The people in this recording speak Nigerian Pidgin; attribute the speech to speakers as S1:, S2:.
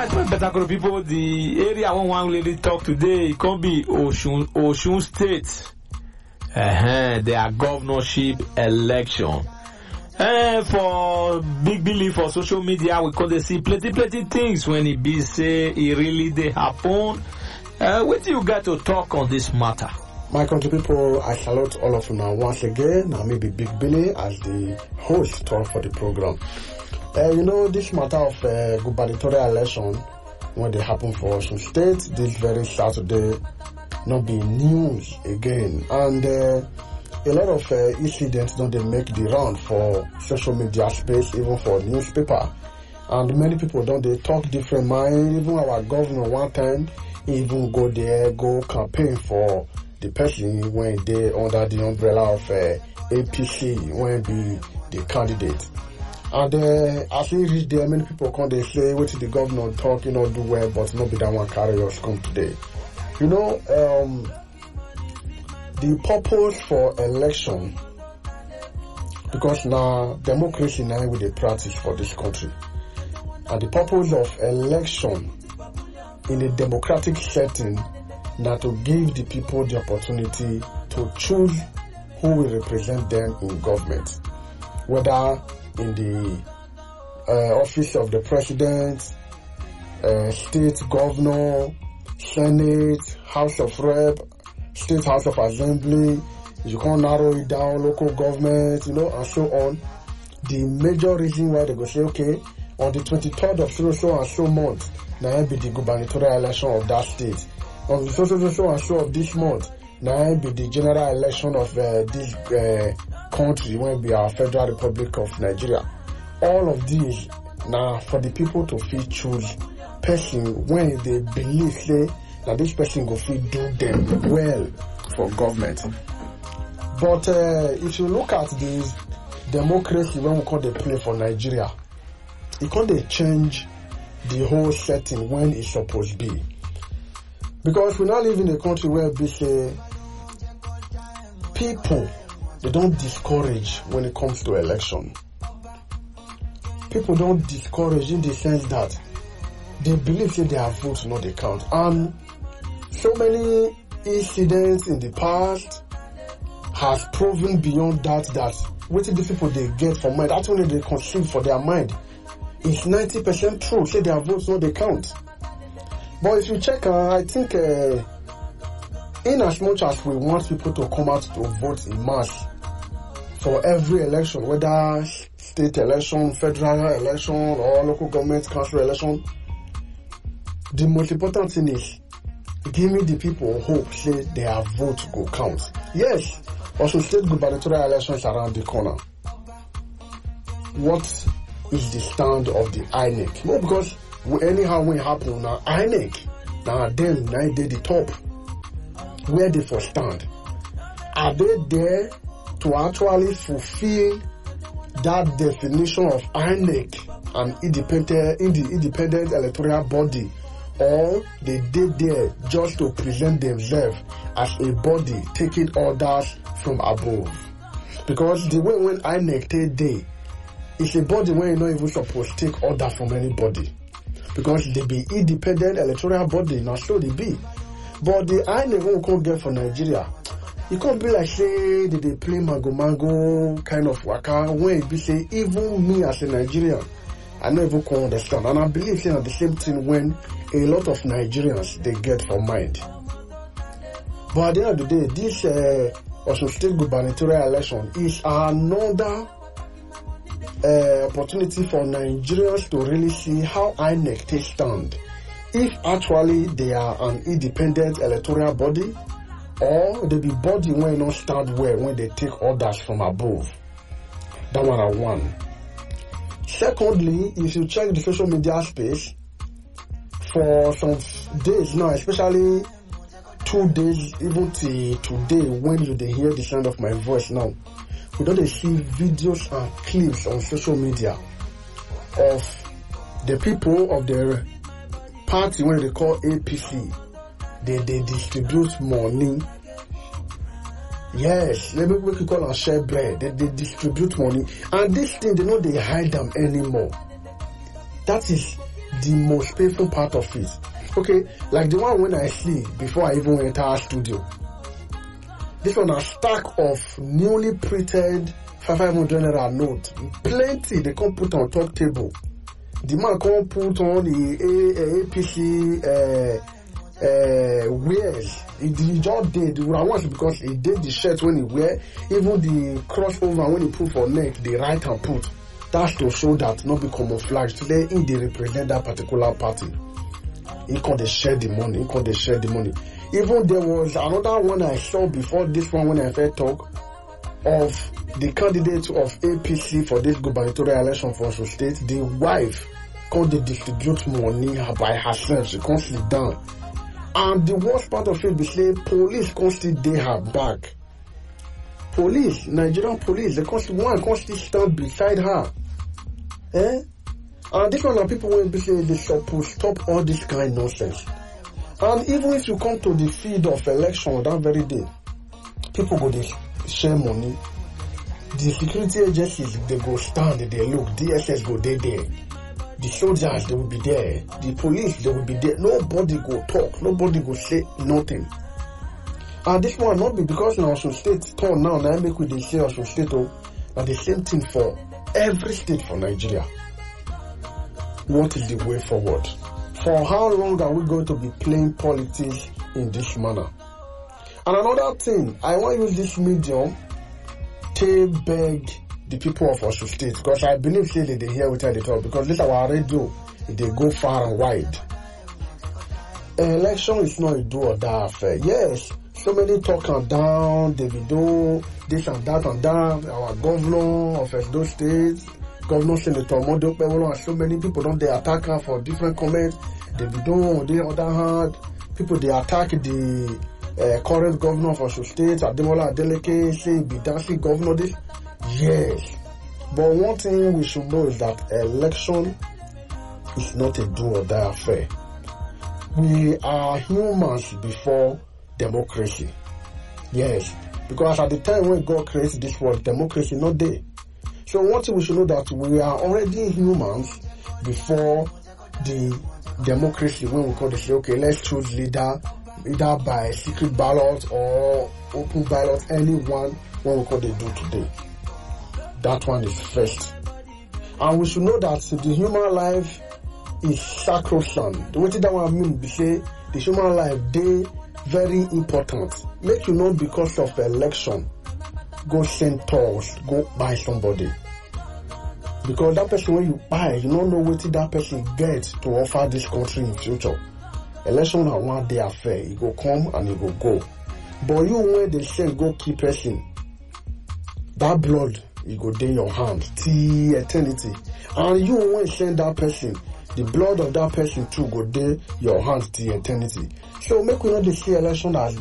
S1: Alright, my better people, the area I want to talk today, it can be Osun State. Their governorship election. For big belief for social media, we could see plenty things when it be say it really they happen. What do you got to talk on this matter?
S2: My country people, I salute all of you now once again. Now maybe Big Billy as the host talk for the program. This matter of gubernatorial election when they happen for some states this very Saturday not be news again, and a lot of incidents don't they make the round for social media space, even for newspaper, and many people don't they talk different mind. Even our governor one time even go there go campaign for the person when they under the umbrella of APC when be the candidate. And as we reach there, many people come they say, what did the governor talk, do well, but not be that one carry us come today. The purpose for election, because now democracy now with the practice for this country. And the purpose of election in a democratic setting now to give the people the opportunity to choose who will represent them in government. Whether in the office of the president, state governor, senate, house of rep, state house of assembly, you can narrow it down, local government, and so on. The major reason why they go say, okay, on the 23rd of so and so month, now be the gubernatorial election of that state. On the so and so of this month, now be the general election of this country when we are Federal Republic of Nigeria. All of these now for the people to feel choose person when they believe say that this person go feel do them well for government. But if you look at this democracy when we call the play for Nigeria, it can't change the whole setting when it's supposed to be. Because we now live in a country where we say people they don't discourage when it comes to election. People don't discourage in the sense that they believe that their votes not they count. And so many incidents in the past has proven beyond that what the people they get from mind, that's when they conceive for their mind, is 90% true. Say their votes not they count. But if you check, I think in as much as we want people to come out to vote in mass for every election, whether state election, federal election, or local government council election, the most important thing is give me the people hope say their vote go count. Yes, also state gubernatorial elections around the corner. What is the stand of the INEC? No, because anyhow when it happen now, INEC, now them, now they the top. Where they for stand? Are they there to actually fulfill that definition of INEC, an independent electoral body, or they did there just to present themselves as a body taking orders from above? Because the way when INEC take day, it's a body where you're not even supposed to take order from anybody. Because they be independent electoral body, now so they be. But the INEC won't come get for Nigeria. It can't be like say they play mango kind of waka when it be say even me as a Nigerian I never can understand, and I believe say the same thing when a lot of Nigerians they get from mind. But at the end of the day, this Osun State gubernatorial election is another opportunity for Nigerians to really see how INEC take stand. If actually they are an independent electoral body, or they be body when not stand well when they take orders from above. That one are one. Secondly, if you check the social media space, for some days now, especially 2 days, even till today, when you hear the sound of my voice now, we don't see videos and clips on social media of the people of the party when they call APC. They distribute money. Yes, let me make you call and share bread. They distribute money. And this thing, they know they hide them anymore. That is the most painful part of it. Okay, like the one when I see before I even enter our studio. This one a stack of newly printed 500 naira note. Plenty they come put on top table. The man come put on the APC wears. He just did the once because he did the shirt when he wear, even the crossover when he put for neck, the right hand put. That's to show that not be camouflage. Today, they represent that particular party. He can't share the money. Even there was another one I saw before this one when I first talk of the candidate of APC for this gubernatorial election for Osun State. The wife can't distribute money by herself. She can't sit down. And the worst part of it is that police can't still dey her back. Police, Nigerian police, they can't still stand beside her. And this one are people when they say they supposed stop all this kind of nonsense. And even if you come to the field of election that very day, people go they share money. The security agencies, they go stand, they look, DSS go there. The soldiers, they will be there. The police, they will be there. Nobody go talk. Nobody go say nothing. And this one not be because now Osun State turn now make we they say Osun State but the same thing for every state for Nigeria. What is the way forward? For how long are we going to be playing politics in this manner? And another thing, I want to use this medium to beg the people of Osun State, because I believe that they hear what I talk, because this our radio, they go far and wide. An election is not a do or die affair. Yes, so many talk and down, they will do this and that and that. Our governor of Edo State, Governor Senator Mondo Pewolo, and so many people don't they attack her for different comments. They will do on the other hand, people they attack the current governor of Osun State, Ademola Adeleke, say be dancing governor this. Yes, but one thing we should know is that election is not a do or die affair. We are humans before democracy. Yes, because at the time when God created this world, democracy not there. So one thing we should know that we are already humans before the democracy, when we call it, okay, let's choose leader either by secret ballot or open ballot, anyone when we call they do today. That one is first. And we should know that the human life is sacrosanct. The way that one mean be say the human life they very important. Make you know because of election, go send tolls, go buy somebody. Because that person when you buy, you don't know what that person gets to offer this country in future. Election are one day affair. You go come and you go. But you when they send go keep person, that blood you go dey your hand till eternity. And you when send that person, the blood of that person too go dey your hand till eternity. So make we not see election as